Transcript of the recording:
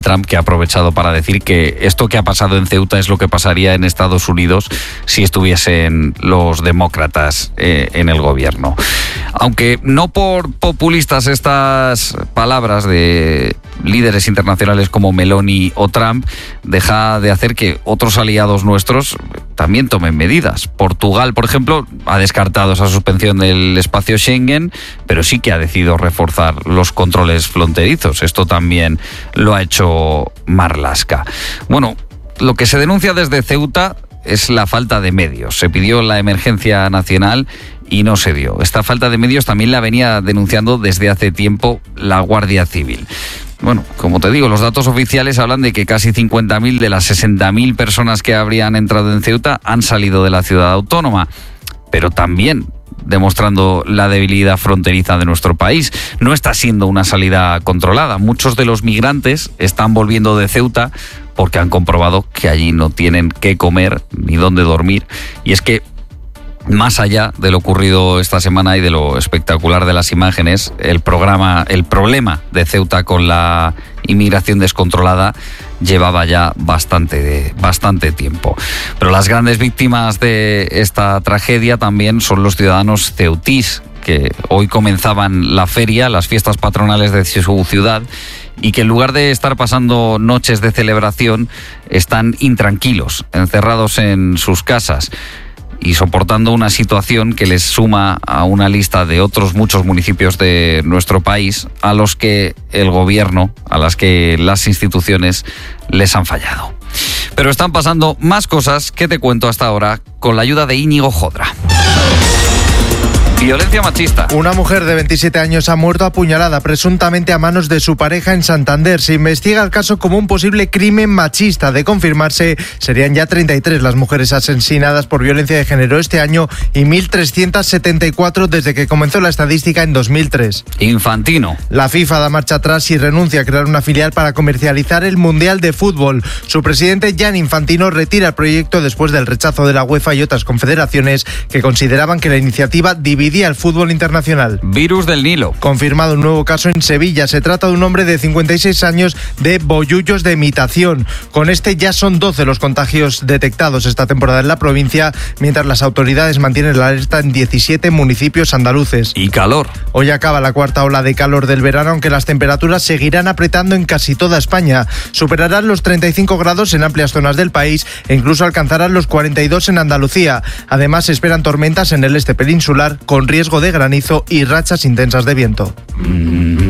Trump, que ha aprovechado para decir que esto que ha pasado en Ceuta es lo que pasaría en Estados Unidos si estuviesen los demócratas en el gobierno. Aunque no por populistas estas palabras de líderes internacionales como Meloni o Trump, deja de hacer que otros aliados nuestros también tomen medidas. Portugal, por ejemplo, ha descartado esa suspensión del espacio Schengen, pero sí que ha decidido reforzar los controles fronterizos. Esto también lo ha hecho Marlaska. Bueno, lo que se denuncia desde Ceuta es la falta de medios. Se pidió la emergencia nacional y no se dio. Esta falta de medios también la venía denunciando desde hace tiempo la Guardia Civil. Bueno, como te digo, los datos oficiales hablan de que casi 50.000 de las 60.000 personas que habrían entrado en Ceuta han salido de la ciudad autónoma, pero también demostrando la debilidad fronteriza de nuestro país. No está siendo una salida controlada. Muchos de los migrantes están volviendo de Ceuta porque han comprobado que allí no tienen qué comer ni dónde dormir. Y es que, más allá de lo ocurrido esta semana y de lo espectacular de las imágenes, el problema de Ceuta con la inmigración descontrolada llevaba ya bastante tiempo. Pero las grandes víctimas de esta tragedia también son los ciudadanos ceutís, que hoy comenzaban la feria, las fiestas patronales de su ciudad, y que en lugar de estar pasando noches de celebración, están intranquilos, encerrados en sus casas y soportando una situación que les suma a una lista de otros muchos municipios de nuestro país a los que el gobierno, a las que las instituciones les han fallado. Pero están pasando más cosas que te cuento hasta ahora con la ayuda de Íñigo Jodra. Violencia machista. Una mujer de 27 años ha muerto apuñalada presuntamente a manos de su pareja en Santander. Se investiga el caso como un posible crimen machista. De confirmarse, serían ya 33 las mujeres asesinadas por violencia de género este año y 1.374 desde que comenzó la estadística en 2003. Infantino. La FIFA da marcha atrás y renuncia a crear una filial para comercializar el Mundial de Fútbol. Su presidente, Gianni Infantino, retira el proyecto después del rechazo de la UEFA y otras confederaciones que consideraban que la iniciativa dividía el fútbol internacional. Virus del Nilo. Confirmado un nuevo caso en Sevilla. Se trata de un hombre de 56 años de bollullos de imitación. Con este ya son 12 los contagios detectados esta temporada en la provincia, mientras las autoridades mantienen la alerta en 17 municipios andaluces. Y calor. Hoy acaba la cuarta ola de calor del verano, aunque las temperaturas seguirán apretando en casi toda España. Superarán los 35 grados en amplias zonas del país e incluso alcanzarán los 42 en Andalucía. Además, se esperan tormentas en el este peninsular con riesgo de granizo y rachas intensas de viento.